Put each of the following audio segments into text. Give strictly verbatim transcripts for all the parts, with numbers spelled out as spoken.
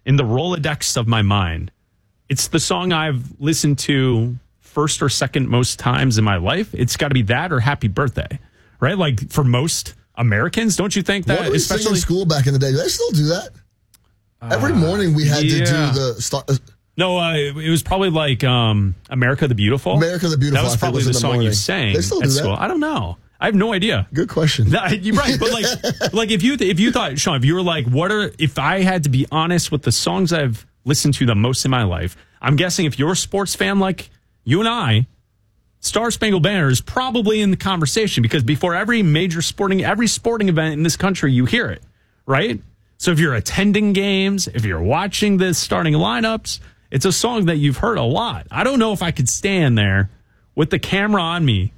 in the Rolodex of my mind, it's the song I've listened to first or second most times in my life. It's got to be that or Happy Birthday, right? Like for most Americans, don't you think that? What did we especially sing in school back in the day? Do they still do that? Uh, Every morning we had yeah. to do the start. No, uh, it was probably like um, America the Beautiful. America the Beautiful. That was probably was the, the song you sang. They still do at that? School. I don't know. I have no idea. Good question. You're right, but like, like if you if you thought, Sean, if you were like, what are if I had to be honest with the songs I've listened to the most in my life, I'm guessing if you're a sports fan like you and I, Star Spangled Banner is probably in the conversation because before every major sporting every sporting event in this country, you hear it, right? So if you're attending games, if you're watching the starting lineups, it's a song that you've heard a lot. I don't know if I could stand there with the camera on me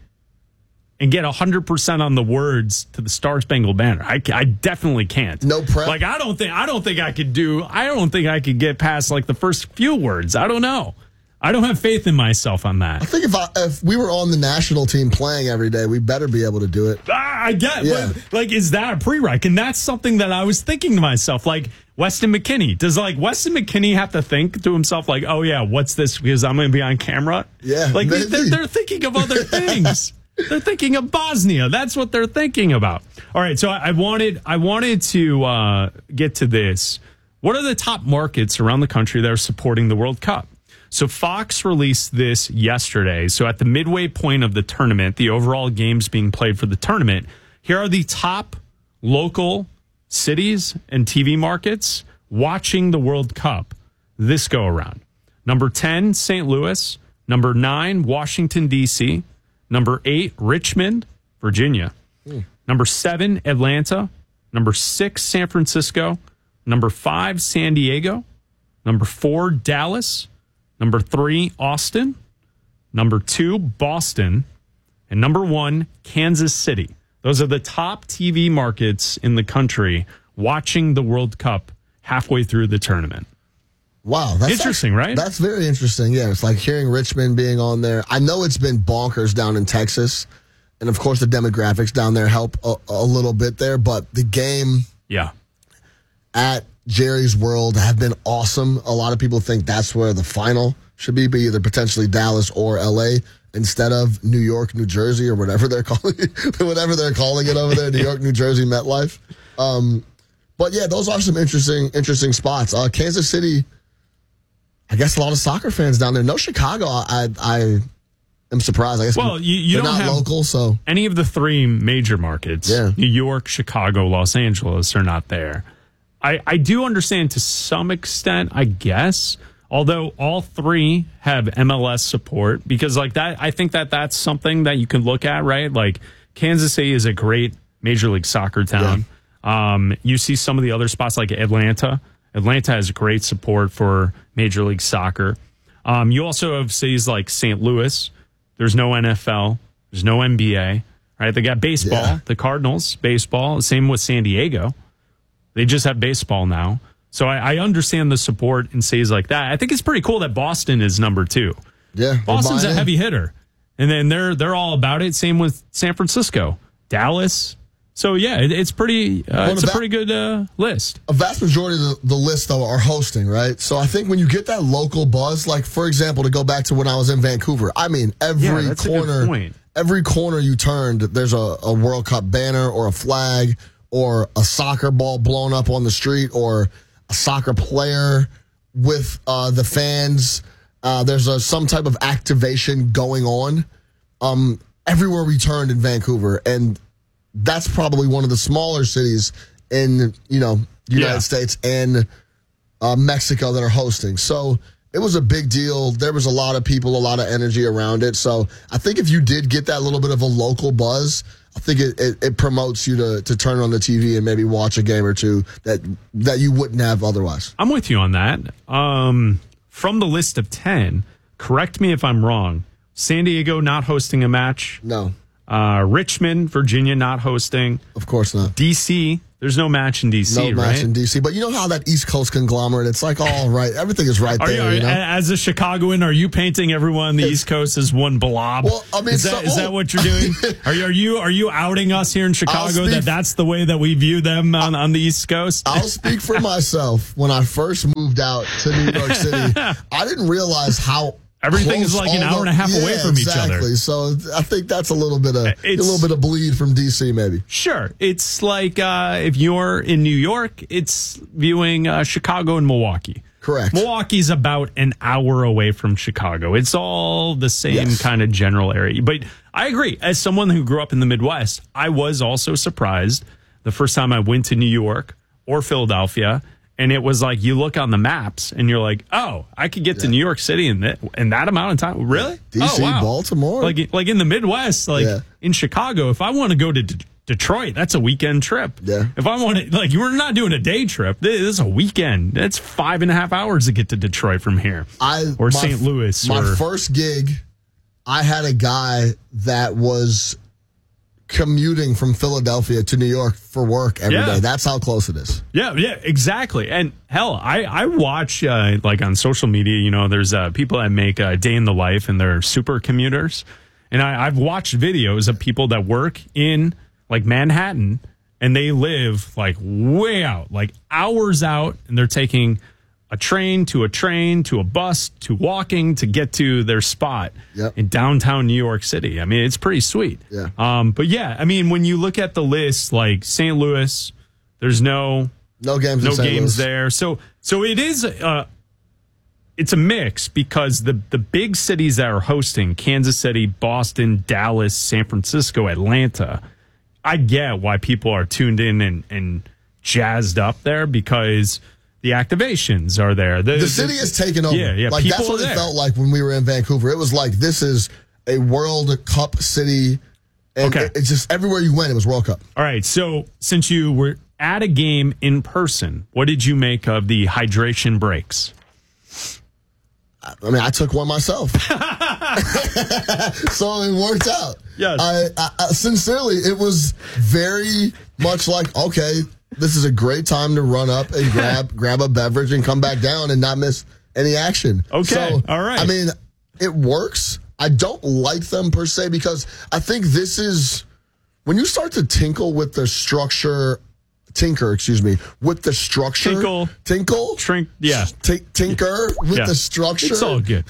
and get one hundred percent on the words to the Star Spangled Banner. I, I definitely can't. No prep. Like I don't think I don't think I could do I don't think I could get past like the first few words. I don't know. I don't have faith in myself on that. I think if I, if we were on the national team playing every day, we better be able to do it. Ah, I get Yeah. but, like is that a prereq? And that's something that I was thinking to myself like Weston McKennie. Does like Weston McKennie have to think to himself like, "Oh yeah, what's this because I'm going to be on camera?" Yeah. Like maybe. they're, they're thinking of other things. They're thinking of Bosnia. That's what they're thinking about. All right, so I, I wanted I wanted to uh, get to this. What are the top markets around the country that are supporting the World Cup? So Fox released this yesterday. So at the midway point of the tournament, the overall games being played for the tournament, here are the top local cities and T V markets watching the World Cup this go around. Number ten, Saint Louis. Number nine, Washington, D C Number eight, Richmond, Virginia. Mm. Number seven, Atlanta. Number six, San Francisco. Number five, San Diego. Number four, Dallas. Number three, Austin. Number two, Boston. And number one, Kansas City. Those are the top T V markets in the country watching the World Cup halfway through the tournament. Wow. That's interesting, actually, right? That's very interesting. Yeah, it's like hearing Richmond being on there. I know it's been bonkers down in Texas. And, of course, the demographics down there help a, a little bit there. But the game yeah. at Jerry's World have been awesome. A lot of people think that's where the final should be, be either potentially Dallas or L A instead of New York, New Jersey, or whatever they're calling it, whatever they're calling it over there, New York, New Jersey, MetLife. Um, but, yeah, those are some interesting interesting spots. Uh, Kansas City, I guess a lot of soccer fans down there. No Chicago, I I am surprised. I guess well, you, you they're don't not have local, so any of the three major markets, yeah. New York, Chicago, Los Angeles, are not there. I, I do understand to some extent, I guess, although all three have M L S support because like that, I think that that's something that you can look at, right? Like Kansas City is a great Major League Soccer town. Yeah. Um, you see some of the other spots like Atlanta. Atlanta has great support for Major League Soccer. Um, you also have cities like Saint Louis. There's no N F L. There's no N B A. Right? They got baseball. Yeah. The Cardinals, baseball. Same with San Diego. They just have baseball now. So I, I understand the support in cities like that. I think it's pretty cool that Boston is number two. Yeah, Boston's a heavy hitter. And then they're they're all about it. Same with San Francisco. Dallas. So, yeah, it, it's pretty. Uh, well, it's a pretty good uh, list. A vast majority of the, the list, though, are hosting, right? So I think when you get that local buzz, like, for example, to go back to when I was in Vancouver, I mean, every yeah, that's corner, a good point. every corner you turned, there's a, a World Cup banner or a flag or a soccer ball blown up on the street or a soccer player with uh, the fans. Uh, there's a, some type of activation going on um, everywhere we turned in Vancouver, and that's probably one of the smaller cities in, you know, United yeah. States and uh, Mexico that are hosting. So it was a big deal. There was a lot of people, a lot of energy around it. So I think if you did get that little bit of a local buzz, I think it, it, it promotes you to, to turn on the T V and maybe watch a game or two that that you wouldn't have otherwise. I'm with you on that. Um, from the list of ten, correct me if I'm wrong, San Diego not hosting a match. No. Uh, Richmond, Virginia not hosting. Of course not. D C, There's no match in D C, no right? match in D C. But you know how that East Coast conglomerate, it's like all right. Everything is right are there. You, are, you know? As a Chicagoan, are you painting everyone on the East Coast as one blob? Well, I mean, is that, so, is that what you're doing? Are you, are you are you outing us here in Chicago that that's the way that we view them on, on the East Coast? I'll speak for myself. When I first moved out to New York City, I didn't realize how everything is like an hour and a half yeah, away from exactly. each other. So I think that's a little bit of it's, a little bit of bleed from D C, maybe. Sure, it's like uh, if you're in New York, it's viewing uh, Chicago and Milwaukee. Correct. Milwaukee's about an hour away from Chicago. It's all the same yes. kind of general area. But I agree. As someone who grew up in the Midwest, I was also surprised the first time I went to New York or Philadelphia. And it was like you look on the maps and you're like, oh, I could get yeah. to New York City in that, in that amount of time. Really? D C, oh, wow. Baltimore. Like, like in the Midwest, like yeah. in Chicago, if I want to go to D- Detroit, that's a weekend trip. Yeah. If I want to, like, we're not doing a day trip. This is a weekend. That's five and a half hours to get to Detroit from here. I, or my, Saint Louis. My or, first gig, I had a guy that was commuting from Philadelphia to New York for work every yeah. day. That's how close it is. Yeah, yeah, exactly. And hell, I, I watch, uh, like on social media, you know, there's uh, people that make a day in the life and they're super commuters. And I, I've watched videos of people that work in like Manhattan and they live like way out, like hours out, and they're taking a train to a train to a bus to walking to get to their spot yep. in downtown New York City. I mean, it's pretty sweet. Yeah. Um, but yeah, I mean, when you look at the list, like Saint Louis, there's no no games, no in Saint games Louis. there. So so it is uh, it's a mix because the the big cities that are hosting, Kansas City, Boston, Dallas, San Francisco, Atlanta, I get why people are tuned in and, and jazzed up there because the activations are there. The, the city the, is taken over. Yeah, yeah. Like that's what it there. felt like when we were in Vancouver. It was like this is a World Cup city. And okay. it, it's just everywhere you went, it was World Cup. All right. So since you were at a game in person, what did you make of the hydration breaks? I mean, I took one myself. So it worked out. Yes. I, I, I sincerely, it was very much like, okay, this is a great time to run up and grab grab a beverage and come back down and not miss any action. Okay, so, all right. I mean, it works. I don't like them per se because I think this is when you start to tinkle with the structure, tinker, excuse me, with the structure. Tinkle. Tinkle. Trink, yeah. T- tinker with yeah. the structure. It's all good.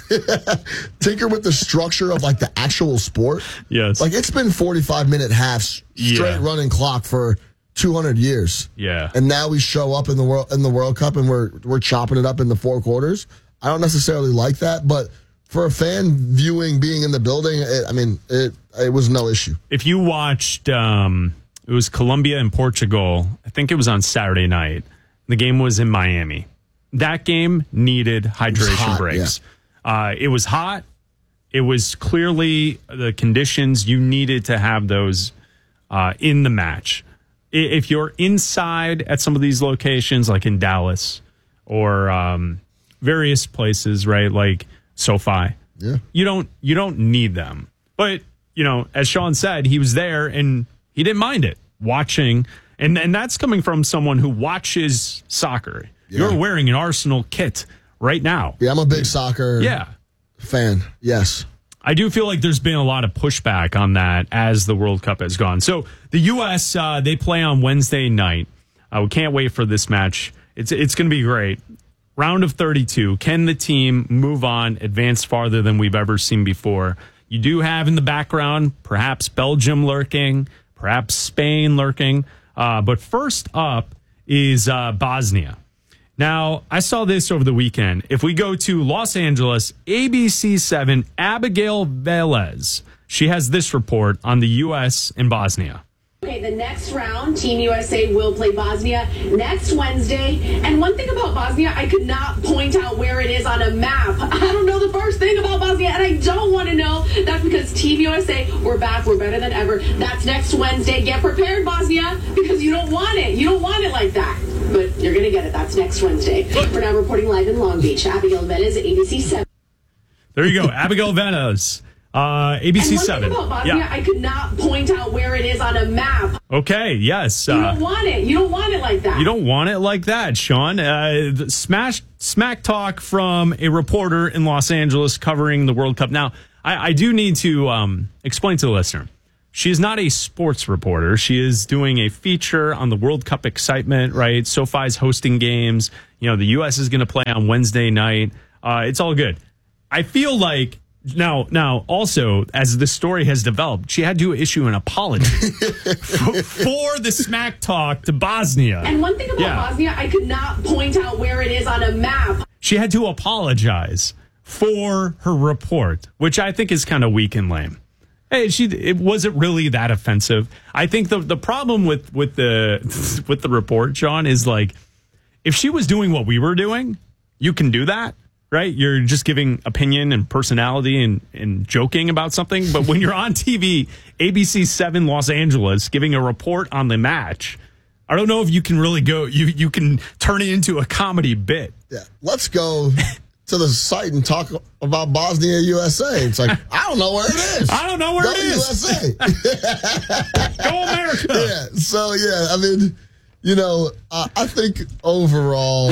Tinker with the structure of like the actual sport. Yes. Like it's been forty-five minute halves straight Yeah. running clock for two hundred years. Yeah. And now we show up in the world in the World Cup and we're we're chopping it up in the four quarters. I don't necessarily like that, but for a fan viewing being in the building, it, I mean, it it was no issue. If you watched um it was Colombia and Portugal, I think it was on Saturday night. The game was in Miami. That game needed hydration hot, breaks. Yeah. Uh it was hot. It was clearly the conditions you needed to have those uh in the match. If you're inside at some of these locations, like in Dallas or um, various places, right, like SoFi, yeah. you don't you don't need them. But you know, as Sean said, he was there and he didn't mind it watching, and and that's coming from someone who watches soccer. Yeah. You're wearing an Arsenal kit right now. Yeah, I'm a big soccer yeah. fan. Yes. I do feel like there's been a lot of pushback on that as the World Cup has gone. So the U S, uh, they play on Wednesday night. Uh, we can't wait for this match. It's it's going to be great. Round of thirty-two. Can the team move on, advance farther than we've ever seen before? You do have in the background perhaps Belgium lurking, perhaps Spain lurking. Uh, but first up is uh, Bosnia. Now, I saw this over the weekend. If we go to Los Angeles, A B C seven, Abigail Velez, she has this report on the U S and Bosnia. Okay, the next round, Team U S A will play Bosnia next Wednesday. And one thing about Bosnia, I could not point out where it is on a map. I don't know the first thing about Bosnia, and I don't want to know. That's because Team U S A, we're back, we're better than ever. That's next Wednesday. Get prepared, Bosnia, because you don't want it. You don't want it like that. But you're going to get it. That's next Wednesday. We're now reporting live in Long Beach. Abigail Velez, A B C seven. There you go, Abigail Velez. Uh, A B C and one seven. Thing about Bosnia, yeah. I could not point out where it is on a map. Okay, yes. You uh, don't want it. You don't want it like that. You don't want it like that, Sean. Uh, the smash smack talk from a reporter in Los Angeles covering the World Cup. Now, I, I do need to um, explain to the listener. She is not a sports reporter. She is doing a feature on the World Cup excitement, right? SoFi's hosting games. You know, the U S is going to play on Wednesday night. Uh, it's all good. I feel like now, now also, as the story has developed, she had to issue an apology for, for the smack talk to Bosnia. And one thing about Yeah. Bosnia, I could not point out where it is on a map. She had to apologize for her report, which I think is kind of weak and lame. Hey, she it wasn't really that offensive. I think the the problem with with the with the report, John, is like if she was doing what we were doing, you can do that, right? You're just giving opinion and personality and and joking about something. But when you're on T V, A B C seven Los Angeles giving a report on the match, I don't know if you can really go. You you can turn it into a comedy bit. Yeah, let's go to the site and talk about Bosnia, U S A. It's like, I don't know where it is. I don't know where Go it to is. U S A. Go America. Yeah. So yeah, I mean, you know, I, I think overall,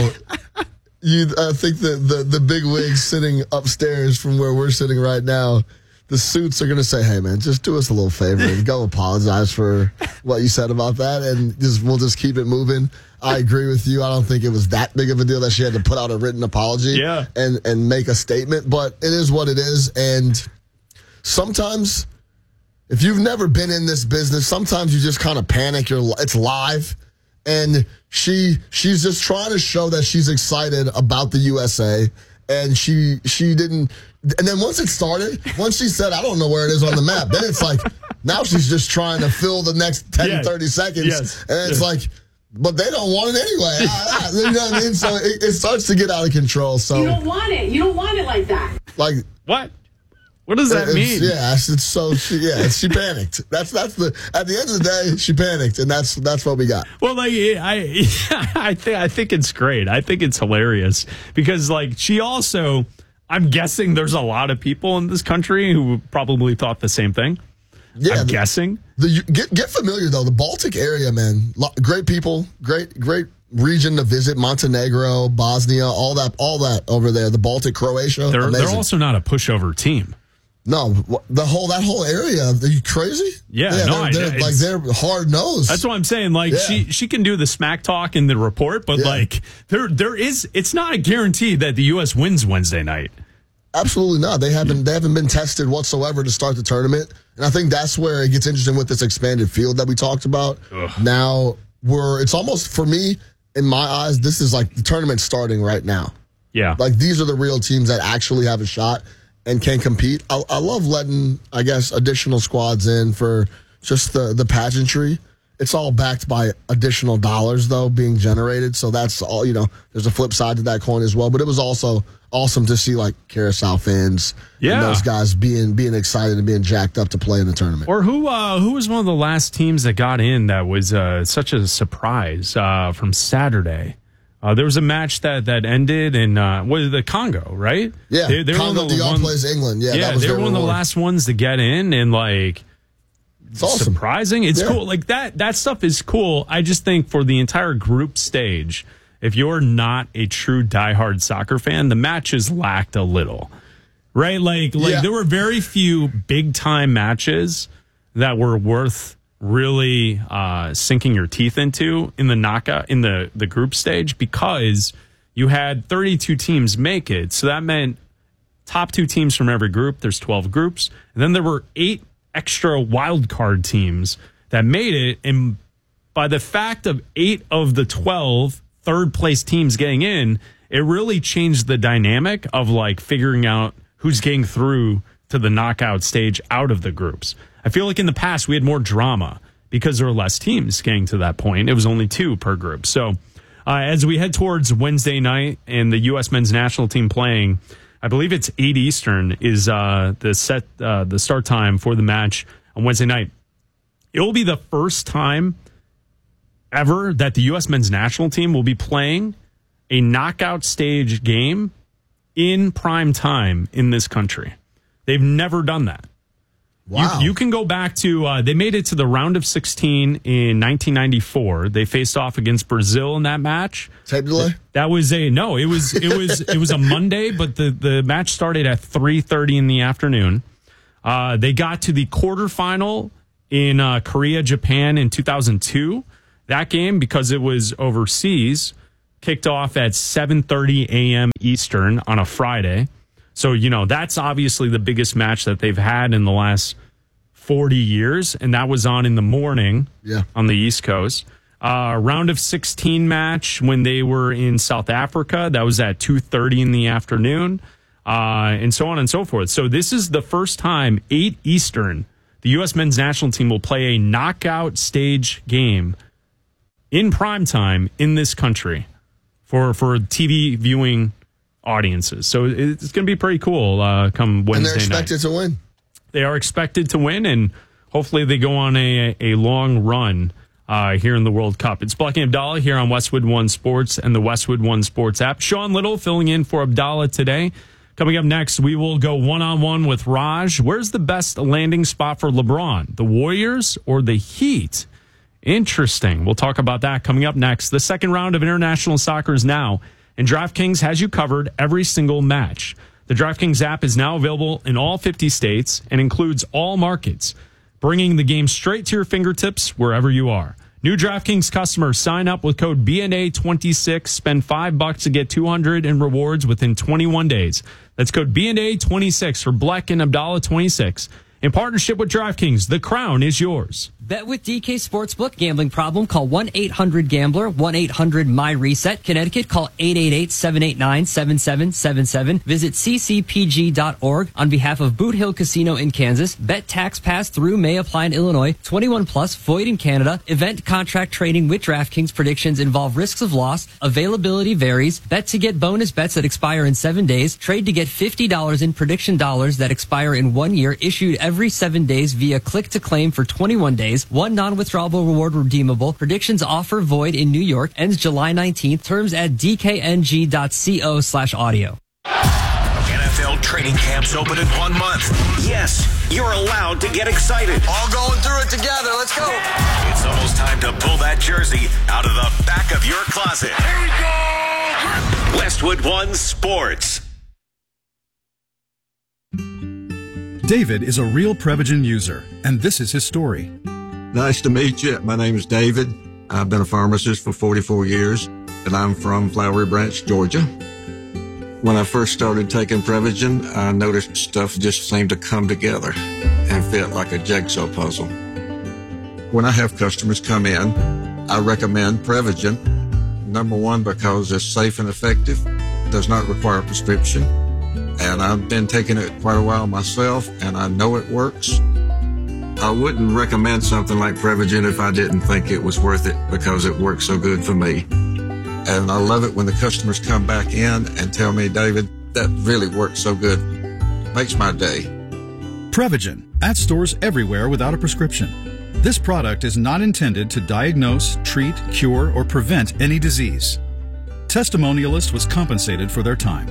you. I think that the the big wigs sitting upstairs from where we're sitting right now, the suits are going to say, "Hey, man, just do us a little favor and go apologize for what you said about that, and just we'll just keep it moving." I agree with you. I don't think it was that big of a deal that she had to put out a written apology yeah. and, and make a statement, but it is what it is. And sometimes, if you've never been in this business, sometimes you just kind of panic. You're it's live, and she she's just trying to show that she's excited about the U S A, and she she didn't. And then once it started, once she said, "I don't know where it is on the map," then it's like now she's just trying to fill the next ten, yes. thirty seconds, yes. and it's yes. like. But they don't want it anyway. I, I, you know what I mean? So it, it starts to get out of control. So You don't want it. You don't want it like that. like what? What does that it's, mean? Yeah, it's so she, yeah, she panicked. That's that's the at the end of the day, she panicked, and that's that's what we got. Well, like I, I think I think it's great. I think it's hilarious because, like, she also, I'm guessing there's a lot of people in this country who probably thought the same thing. Yeah, I'm the, guessing. The, get get familiar though. The Baltic area, man, great people, great great region to visit. Montenegro, Bosnia, all that, all that over there. The Baltic, Croatia. They're amazing. they're also not a pushover team. No, the whole that whole area. Are you crazy? Yeah, yeah no, they're, they're, I, like they're hard nosed. That's what I'm saying. Like Yeah. she she can do the smack talk in the report, but Yeah. like there there is it's not a guarantee that the U S wins Wednesday night. Absolutely not. They haven't they haven't been tested whatsoever to start the tournament. And I think that's where it gets interesting with this expanded field that we talked about. Ugh. Now we're it's almost for me, in my eyes, this is like the tournament starting right now. Yeah. Like these are the real teams that actually have a shot and can compete. I, I love letting, I guess, additional squads in for just the, the pageantry. It's all backed by additional dollars, though, being generated. So that's all, you know, there's a flip side to that coin as well. But it was also awesome to see, like, Carousel fans Yeah. and those guys being being excited and being jacked up to play in the tournament. Or who uh, who was one of the last teams that got in that was uh, such a surprise uh, from Saturday? Uh, there was a match that, that ended in uh, what is the Congo, right? Yeah, they, they Congo were one of the Dion one- plays England. Yeah, yeah, that was they were their one of the reward. last ones to get in, and like It's awesome. surprising. It's Yeah. cool. Like that that stuff is cool. I just think for the entire group stage, if you're not a true diehard soccer fan, the matches lacked a little. Right? Like like Yeah. there were very few big time matches that were worth really uh, sinking your teeth into in the knockout in the, the group stage because you had thirty-two teams make it. So that meant top two teams from every group. There's twelve groups. And then there were eight extra wild card teams that made it. And by the fact of eight of the twelve third place teams getting in, it really changed the dynamic of like figuring out who's getting through to the knockout stage out of the groups. I feel like in the past we had more drama because there were less teams getting to that point. It was only two per group. So uh, as we head towards Wednesday night and the U S men's national team playing, I believe it's eight Eastern is uh, the set uh, the start time for the match on Wednesday night. It will be the first time ever that the U S men's national team will be playing a knockout stage game in prime time in this country. They've never done that. Wow. You, you can go back to, uh, they made it to the round of sixteen in nineteen ninety-four. They faced off against Brazil in that match. Tape delay? That was a, no, it was, it was, it was a Monday, but the, the match started at three thirty in the afternoon. Uh, they got to the quarterfinal in uh, Korea, Japan in two thousand two. That game, because it was overseas, kicked off at seven thirty a.m. Eastern on a Friday. So, you know, that's obviously the biggest match that they've had in the last forty years, and that was on in the morning yeah. on the East Coast. Uh, round of sixteen match when they were in South Africa, that was at two thirty in the afternoon, uh, and so on and so forth. So this is the first time, eight Eastern, the U S men's national team will play a knockout stage game in prime time in this country for, for T V viewing audiences. So it's going to be pretty cool uh, come Wednesday night. And they're expected night. to win. They are expected to win, and hopefully they go on a, a long run uh, here in the World Cup. It's Bucky Abdallah here on Westwood One Sports and the Westwood One Sports app. Sean Little filling in for Abdallah today. Coming up next, we will go one-on-one with Raj. Where's the best landing spot for LeBron? The Warriors or the Heat? Interesting. We'll talk about that coming up next. The second round of international soccer is now, and DraftKings has you covered every single match. The DraftKings app is now available in all fifty states and includes all markets, bringing the game straight to your fingertips wherever you are. New DraftKings customers sign up with code B N A twenty-six, spend five bucks to get two hundred in rewards within twenty-one days. That's code B N A twenty-six for Bleck and Abdallah twenty-six. In partnership with DraftKings, the crown is yours. Bet with D K Sportsbook. Gambling problem? Call one eight hundred gambler, one eight hundred my reset. Connecticut, call eight eight eight, seven eight nine, seven seven seven seven. Visit c c p g dot org. On behalf of Boot Hill Casino in Kansas, bet tax pass through may apply in Illinois. twenty-one plus, void in Canada. Event contract trading with DraftKings. Predictions involve risks of loss. Availability varies. Bet to get bonus bets that expire in seven days. Trade to get fifty dollars in prediction dollars that expire in one year. Issued every seven days via click to claim for twenty-one days. One non-withdrawable reward redeemable. Predictions offer void in New York. Ends July nineteenth. Terms at d k n g dot co slash audio. N F L training camps open in one month. Yes, you're allowed to get excited. All going through it together. Let's go. It's almost time to pull that jersey out of the back of your closet. Here we go. Westwood One Sports. David is a real Prevagen user, and this is his story. Nice to meet you. My name is David. I've been a pharmacist for forty-four years, and I'm from Flowery Branch, Georgia. When I first started taking Prevagen, I noticed stuff just seemed to come together and fit like a jigsaw puzzle. When I have customers come in, I recommend Prevagen. Number one, because it's safe and effective, does not require a prescription, and I've been taking it quite a while myself, and I know it works. I wouldn't recommend something like Prevagen if I didn't think it was worth it because it works so good for me. And I love it when the customers come back in and tell me, David, that really works so good. Makes my day. Prevagen, at stores everywhere without a prescription. This product is not intended to diagnose, treat, cure, or prevent any disease. Testimonialist was compensated for their time.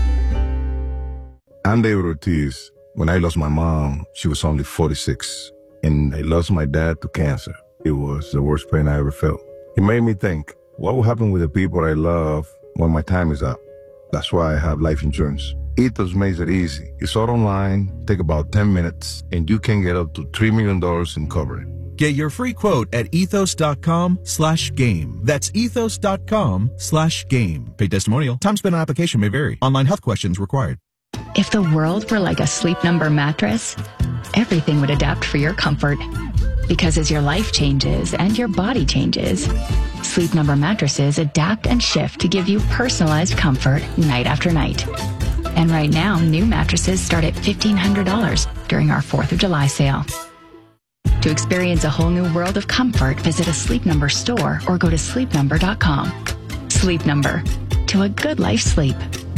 I'm David Ortiz. When I lost my mom, she was only forty-six, and I lost my dad to cancer. It was the worst pain I ever felt. It made me think, what will happen with the people I love when my time is up? That's why I have life insurance. Ethos makes it easy. It's all online, take about ten minutes, and you can get up to three million dollars in coverage. Get your free quote at ethos.com slash game. That's ethos.com slash game. Paid testimonial. Time spent on application may vary. Online health questions required. If the world were like a Sleep Number mattress, everything would adapt for your comfort. Because as your life changes and your body changes, Sleep Number mattresses adapt and shift to give you personalized comfort night after night. And right now, new mattresses start at fifteen hundred dollars during our fourth of July sale. To experience a whole new world of comfort, visit a Sleep Number store or go to sleep number dot com. Sleep Number. To a good life sleep.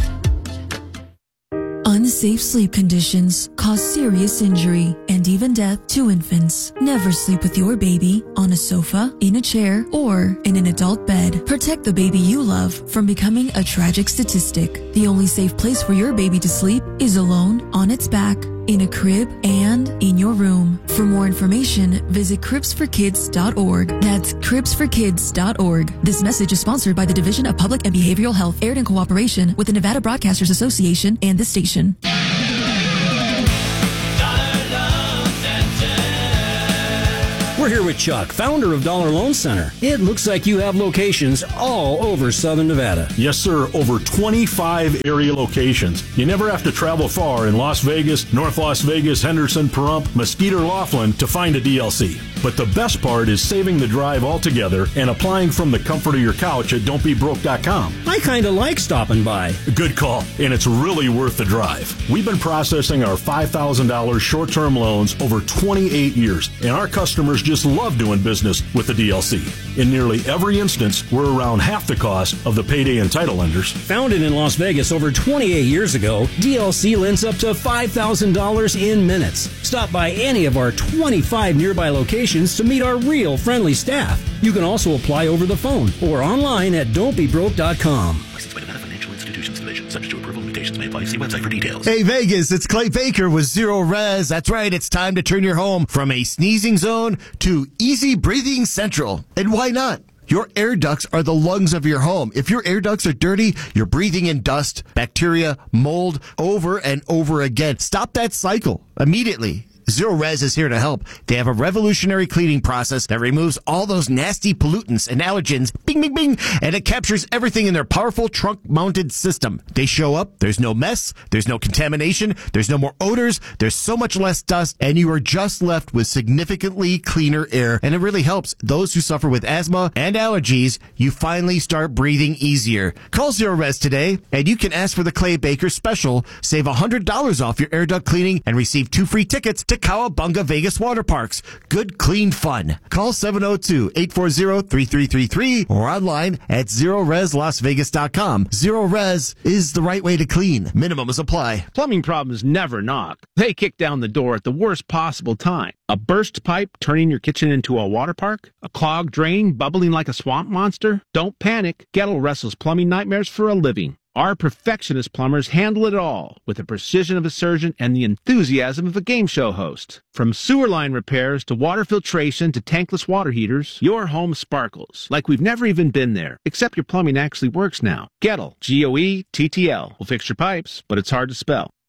Unsafe sleep conditions cause serious injury and even death to infants. Never sleep with your baby on a sofa, in a chair, or in an adult bed. Protect the baby you love from becoming a tragic statistic. The only safe place for your baby to sleep is alone on its back. in a crib, and in your room. For more information, visit cribs for kids dot org. That's cribs for kids dot org. This message is sponsored by the Division of Public and Behavioral Health, aired in cooperation with the Nevada Broadcasters Association and this station. We're here with Chuck, founder of Dollar Loan Center. It looks like you have locations all over Southern Nevada. Yes, sir. Over twenty-five area locations. You never have to travel far in Las Vegas, North Las Vegas, Henderson, Pahrump, Mesquite, or Laughlin to find a D L C. But the best part is saving the drive altogether and applying from the comfort of your couch at don't be broke dot com. I kind of like stopping by. Good call, and it's really worth the drive. We've been processing our five thousand dollars short-term loans over twenty-eight years, and our customers just love doing business with the D L C. In nearly every instance, we're around half the cost of the payday and title lenders. Founded in Las Vegas over twenty-eight years ago, D L C lends up to five thousand dollars in minutes. Stop by any of our twenty-five nearby locations to meet our real friendly staff. You can also apply over the phone or online at don't be broke dot com. Licensed by Nevada Financial Institutions Division. Subject to approval, limitations may apply. See website for details. Hey Vegas, it's Clay Baker with Zero Res. That's right, it's time to turn your home from a sneezing zone to easy breathing central. And why not? Your air ducts are the lungs of your home. If your air ducts are dirty, you're breathing in dust, bacteria, mold over and over again. Stop that cycle immediately. Zero Res is here to help. They have a revolutionary cleaning process that removes all those nasty pollutants and allergens, bing, bing, bing, and it captures everything in their powerful trunk-mounted system. They show up, there's no mess, there's no contamination, there's no more odors, there's so much less dust, and you are just left with significantly cleaner air, and it really helps those who suffer with asthma and allergies. You finally start breathing easier. Call Zero Res today, and you can ask for the Clay Baker special. Save one hundred dollars off your air duct cleaning and receive two free tickets to Cowabunga Vegas Water Parks. Good, clean fun. Call seven oh two, eight four zero, three three three three or online at zero res las vegas dot com. Zero Res is the right way to clean. Minimums apply. Plumbing problems never knock. They kick down the door at the worst possible time. A burst pipe turning your kitchen into a water park? A clogged drain bubbling like a swamp monster? Don't panic. Gettle wrestles plumbing nightmares for a living. Our perfectionist plumbers handle it all with the precision of a surgeon and the enthusiasm of a game show host. From sewer line repairs to water filtration to tankless water heaters, your home sparkles like we've never even been there, except your plumbing actually works now. Gettle, G O E T T L, will fix your pipes, but it's hard to spell.